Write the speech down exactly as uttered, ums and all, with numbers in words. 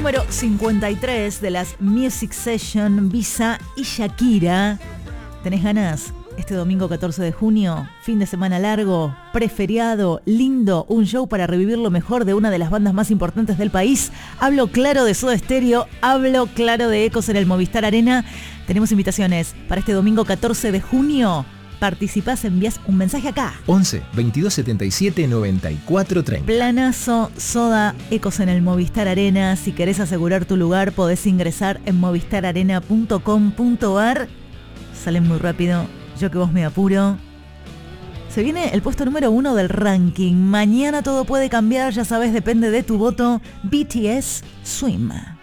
número cincuenta y tres de las Music Session, Visa y Shakira. ¿Tenés ganas? Este domingo catorce de junio, fin de semana largo, preferiado, lindo, un show para revivir lo mejor de una de las bandas más importantes del país. Hablo claro de Soda Stereo, hablo claro de Ecos en el Movistar Arena. Tenemos invitaciones para este domingo catorce de junio. Participás, envías un mensaje acá. once, veintidós setenta y siete, noventa y cuatro, treinta. Planazo, Soda, Ecos en el Movistar Arena. Si querés asegurar tu lugar, podés ingresar en movistar arena punto com punto ar. Salen muy rápido. Yo que vos me apuro. Se viene el puesto número uno del ranking. Mañana todo puede cambiar, ya sabes, depende de tu voto. B T S, Swim.